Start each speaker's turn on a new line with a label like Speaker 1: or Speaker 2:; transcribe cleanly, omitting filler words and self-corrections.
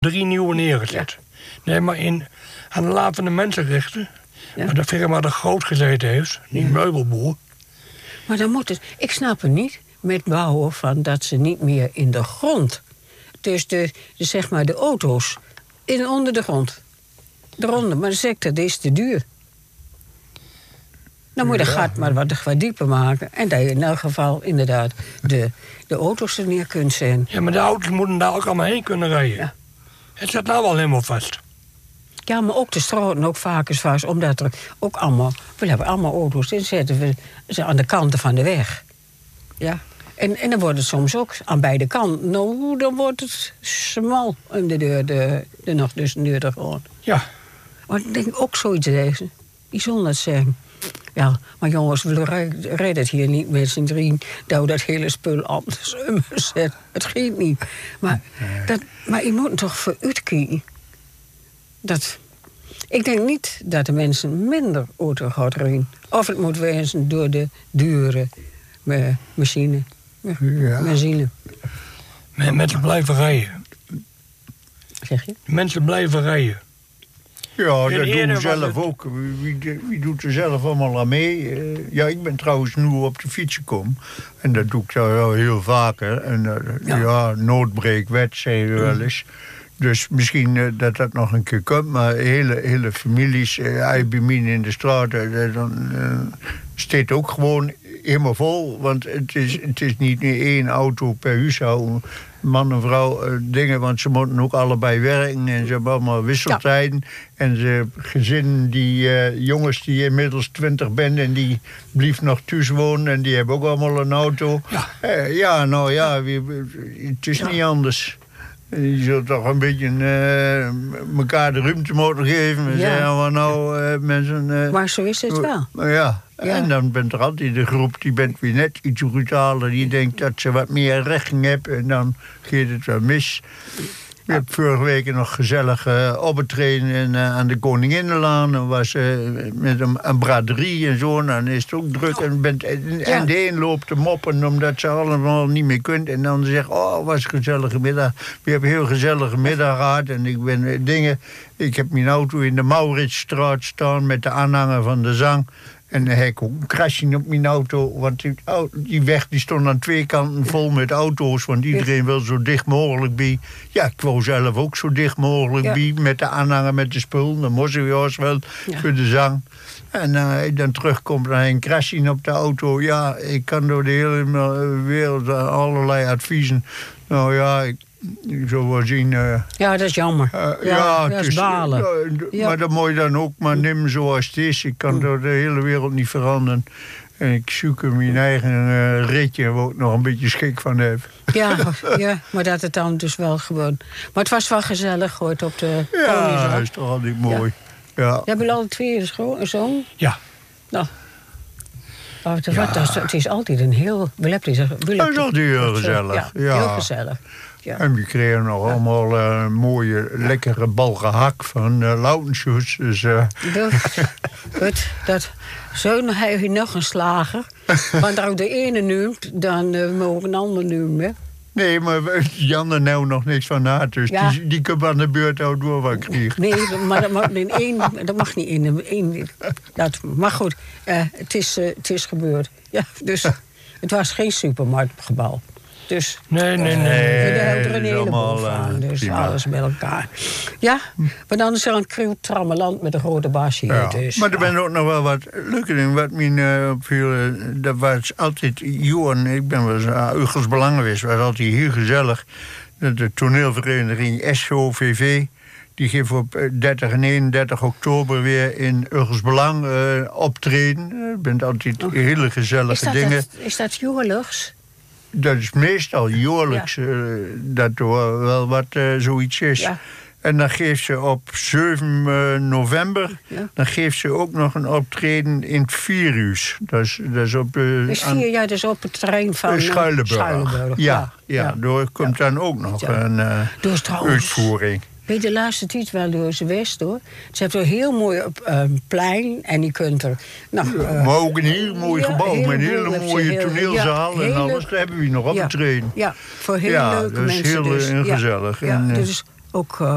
Speaker 1: 3 nieuwe neergezet. Ja. Nee, maar aan de laat van de mensenrechten... Ja. Waar de firma de Groot gezeten heeft, die meubelboer.
Speaker 2: Maar dan moet het... Ik snap het niet met bouwen van dat ze niet meer in de grond... Dus zeg maar de auto's onder de grond. Eronder, maar de sector, dat is te duur. Dan moet je de gat maar wat dieper maken. En dat je in elk geval inderdaad de auto's er neer kunt zijn.
Speaker 1: Ja, maar de auto's moeten daar ook allemaal heen kunnen rijden. Ja. Het staat nou wel helemaal vast.
Speaker 2: Ja, maar ook de straten ook vaak is vast. Omdat er ook allemaal... We hebben allemaal auto's en zetten we ze aan de kanten van de weg. Ja. En dan wordt het soms ook aan beide kanten. Nou, dan wordt het smal in de deur, nog dus een deur er gewoon.
Speaker 1: Ja.
Speaker 2: Maar ik denk ook zoiets deze. Die zullen het zeggen. Ja, maar jongens, we redden het hier niet met z'n drieën. Dat we dat hele spul anders zetten. Het gaat niet. Maar je moet toch voor uitkijken. Ik denk niet dat de mensen minder auto gaan rijden. Of het moet wezen door de dure machine. Benzine.
Speaker 1: Mensen blijven rijden.
Speaker 2: Zeg je?
Speaker 1: Mensen blijven rijden.
Speaker 3: Ja, dat doen we zelf ook. Wie doet er zelf allemaal aan mee? Ja, ik ben trouwens nu op de fiets gekomen. En dat doe ik wel heel vaker. En noodbreekwet, zei je wel eens. Dus misschien dat nog een keer komt. Maar hele families, bij mij in de straat... dan staat ook gewoon helemaal vol. Want het is niet meer 1 auto per huishouden. Man en vrouw dingen, want ze moeten ook allebei werken. En ze hebben allemaal wisseltijden. Ja. En ze gezinnen, die jongens die inmiddels 20 zijn... en die blijven nog thuis wonen en die hebben ook allemaal een auto. Ja, het is niet anders. Je zult toch een beetje elkaar de ruimte moeten geven. En zeggen mensen...
Speaker 2: maar zo is het wel.
Speaker 3: Ja. En dan bent er altijd de groep die bent weer net iets brutaler. Die denkt dat ze wat meer rechten hebben. En dan gaat het wel mis. Ik heb vorige week nog gezellig opgetreden aan de Koninginnenlaan. Dan was met een braderie en zo. En dan is het ook druk. En de een loopt te moppen omdat ze allemaal niet meer kunt. En dan zegt, was een gezellige middag. We hebben een heel gezellige middag gehad. En ik heb mijn auto in de Mauritsstraat staan met de aanhanger van de zang. En dan heb ik ook een crashing op mijn auto. Want die weg die stond aan 2 kanten vol met auto's. Want iedereen wil zo dicht mogelijk bij. Ja, ik wou zelf ook zo dicht mogelijk bij. Met de aanhanger, met de spul. Dan moest ik juist wel voor de zang. En dan terugkomt er een crashing op de auto. Ja, ik kan door de hele wereld allerlei adviezen. Nou ja, ik zou wel zien...
Speaker 2: ja, dat is jammer. Dat is balen.
Speaker 3: Maar dat moet je dan ook maar nemen zoals het is. Ik kan door de hele wereld niet veranderen. En ik zoek mijn eigen ritje waar ik nog een beetje schik van heb.
Speaker 2: Ja, maar dat het dan dus wel gewoon... Maar het was wel gezellig, hoort op de Koningsdag.
Speaker 3: Ja, dat is toch altijd mooi. Ja.
Speaker 2: Hebben jullie alle 2 een zoon?
Speaker 1: Ja.
Speaker 2: Nou. Het is altijd een heel...
Speaker 3: Het is altijd heel gezellig.
Speaker 2: Ja, heel gezellig. Ja.
Speaker 3: En we kregen nog allemaal mooie, lekkere balgehak van Lautenschutz. Dus,
Speaker 2: zo heb je nog een slager. Want als de ene noemt, dan mogen een ander noemen.
Speaker 3: Nee, maar Jan er nou nog niks van na. Dus die kan aan de beurt ook door wat krijgen.
Speaker 2: Nee, maar dat mag niet in één. Maar goed, het is gebeurd. Ja, dus het was geen supermarktgebouw. Dus,
Speaker 1: nee.
Speaker 2: Daar houdt er een heleboel van. Dus prima. Alles met elkaar. Ja, maar dan is er een cruw trammeland met een grote basje.
Speaker 3: Ja.
Speaker 2: Dus,
Speaker 3: maar er zijn ook nog wel wat leuke dingen. Wat mij opviel, dat was altijd... Johan, ik ben wel eens Uggels Belang geweest. Was altijd heel gezellig. De toneelvereniging SOVV... Die geeft op 30 en 31 oktober weer in Uggels Belang optreden. Het bent altijd hele gezellige dingen.
Speaker 2: Is dat jaarlijks?
Speaker 3: Dat is meestal jaarlijks dat er wel wat zoiets is. Ja. En dan geeft ze op 7 november... dan geeft ze ook nog een optreden in het Vierhuis. Dat is op...
Speaker 2: dus op het terrein van
Speaker 3: Schuilenburg. Ja, daar komt dan ook nog een uitvoering.
Speaker 2: Weet je, de laatste tijd wel door ze west, hoor. Ze hebben een heel mooi plein en je kunt er...
Speaker 3: maar ook een heel mooi gebouw met een hele mooie toneelzaal en alles. Daar hebben we nog op getraind.
Speaker 2: Ja, voor heel leuke mensen.
Speaker 3: Ja, dat is heel gezellig.
Speaker 2: Ja, dus ook...